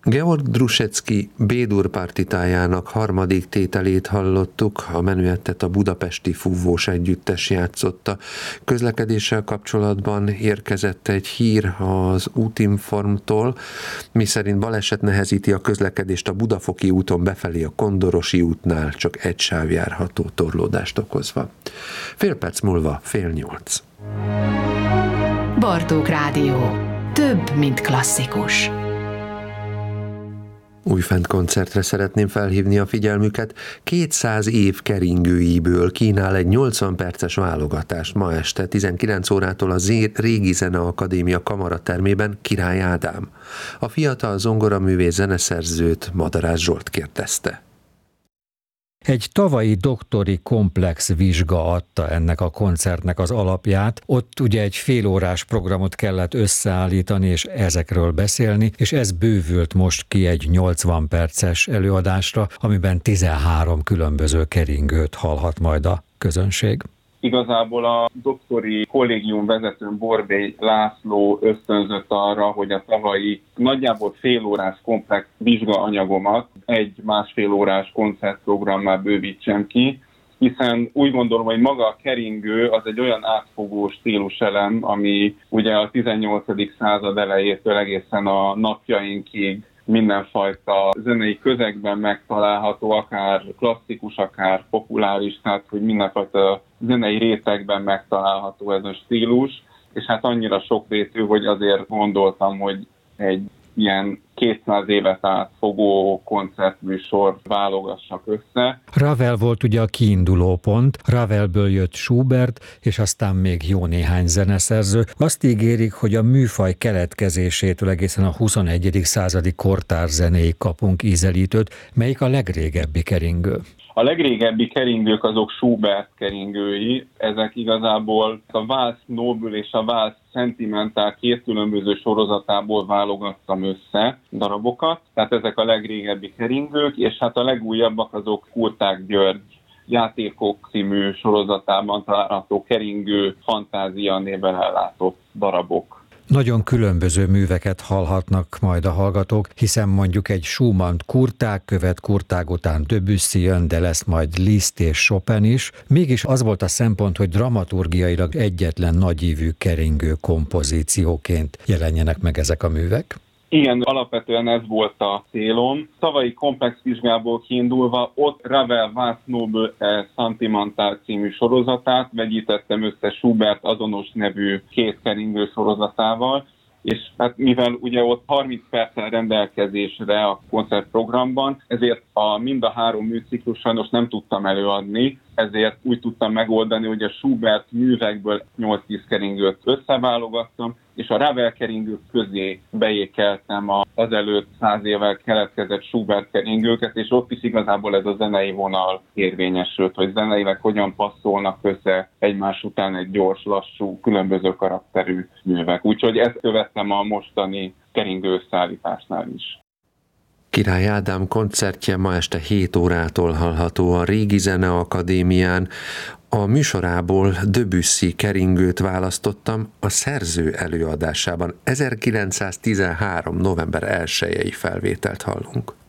Georg Druschecki B-dur partitájának harmadik tételét hallottuk, a menüettet a Budapesti Fúvós Együttes játszotta. Közlekedéssel kapcsolatban érkezett egy hír az Útinformtól, miszerint baleset nehezíti a közlekedést a Budafoki úton befelé a Kondorosi útnál, csak egy sáv járható, torlódást okozva. Fél perc múlva 7:30. Bartók Rádió. Több, mint klasszikus. Újfent koncertre szeretném felhívni a figyelmüket. 200 év keringőiből kínál egy 80 perces válogatást ma este 19 órától a Régi Zeneakadémia kamaratermében Király Ádám. A fiatal zongoraművész zeneszerzőt Madarász Zsolt kérdezte. Egy tavalyi doktori komplex vizsga adta ennek a koncertnek az alapját. Ott ugye egy félórás programot kellett összeállítani és ezekről beszélni, és ez bővült most ki egy 80 perces előadásra, amiben 13 különböző keringőt hallhat majd a közönség. Igazából a doktori kollégium vezetőn Borbély László ösztönzött arra, hogy a tavalyi nagyjából félórás komplex vizsgaanyagomat egy másfél órás koncertprogrammá bővítsem ki, hiszen úgy gondolom, hogy maga a keringő az egy olyan átfogó stíluselem, ami ugye a 18. század elejétől egészen a napjainkig mindenfajta zenei közegben megtalálható, akár klasszikus, akár populáris, tehát hogy mindenfajta zenei rétegben megtalálható ez a stílus, és hát annyira sokrétű, hogy azért gondoltam, hogy egy ilyen 200 évet átfogó koncertműsor válogassak össze. Ravel volt ugye a kiinduló pont, Ravelből jött Schubert, és aztán még jó néhány zeneszerző. Azt ígérik, hogy a műfaj keletkezésétől egészen a 21. századi kortárs zenéig kapunk ízelítőt. Melyik a legrégebbi keringő? A legrégebbi keringők azok Schubert keringői, ezek igazából a Valse Noble és a Valse Sentimental két különböző sorozatából válogattam össze darabokat, tehát ezek a legrégebbi keringők, és hát a legújabbak azok Kurták György Játékok című sorozatában található keringő fantázia néven ellátott darabok. Nagyon különböző műveket hallhatnak majd a hallgatók, hiszen mondjuk egy Schumann kurtág követ, kurtág után Debussy jön, de lesz majd Liszt és Chopin is. Mégis az volt a szempont, hogy dramaturgiailag egyetlen nagyívű keringő kompozícióként jelenjenek meg ezek a művek. Igen, alapvetően ez volt a célom. Tavalyi komplex vizsgából kiindulva ott Ravel Valse Noble Sentimental című sorozatát vegyítettem össze Schubert azonos nevű két keringő sorozatával, és hát mivel ugye ott 30 perccel rendelkezésre a koncertprogramban, ezért mind a három műciklus sajnos nem tudtam előadni, ezért úgy tudtam megoldani, hogy a Schubert művekből 8-10 keringőt összeválogattam, és a Ravel keringők közé beékeltem azelőtt 100 évvel keletkezett Schubert keringőket, és ott is igazából ez a zenei vonal érvényesült, hogy zeneileg hogyan passzolnak össze egymás után egy gyors, lassú, különböző karakterű művek. Úgyhogy ezt követtem a mostani keringő összeállításnál is. Király Ádám koncertje ma este 7 órától hallható a Régi Zeneakadémián. A műsorából Debussy keringőt választottam a szerző előadásában. 1913. november 1-i felvételt hallunk.